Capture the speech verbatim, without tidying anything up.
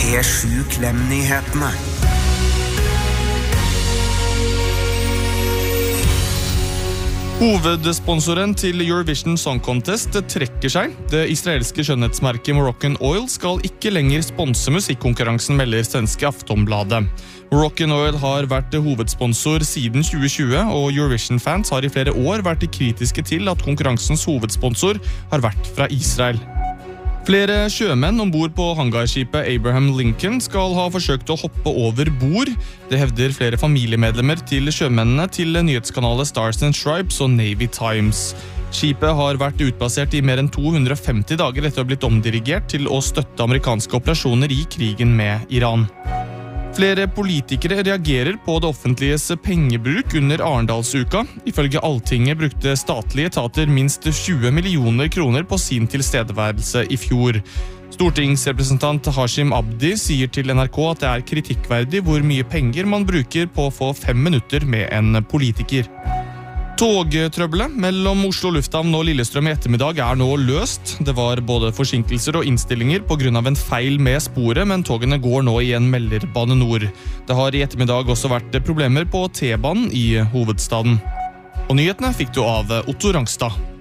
P sju Klem-nyhetene. Hovedsponsoren til Eurovision Song Contest trekker seg. Det israelske skjønnhetsmerket Moroccan Oil skal ikke lenger sponse musikkonkurransen, melder svenske Aftonbladet. Moroccan Oil har vært hovedsponsor siden tjue tjue, og Eurovision-fans har i flere år vært kritiske til at konkurransens hovedsponsor har vært fra Israel. Flere sjømenn ombord på hangarskipet Abraham Lincoln skal ha forsøkt å hoppe over bord. Det hevder flere familiemedlemmer til sjømennene til nyhetskanalet Stars and Stripes og Navy Times. Skipet har vært utplassert i mer enn to hundre og femti dager etter å ha blitt omdirigert til å støtte amerikanske operasjoner i krigen med Iran. Flere politikere reagerer på det offentliges pengebruk under Arendalsuka. Ifølge Alltinget brukte statlige etater minst tjue millioner kroner på sin tilstedeværelse i fjor. Stortingsrepresentant Hashim Abdi sier til N R K at det er kritikkverdig hvor mye penger man bruker på å få fem minutter med en politiker. Togtrøbbelet mellom Oslo Lufthavn og Lillestrøm i ettermiddag er nå løst. Det var både forsinkelser og innstillinger på grunn av en feil med sporet, men togene går nå igjen, melder Bane Nor. Det har i ettermiddag også vært problemer på T-banen i hovedstaden. Og nyhetene fikk du av Otto Rangstad.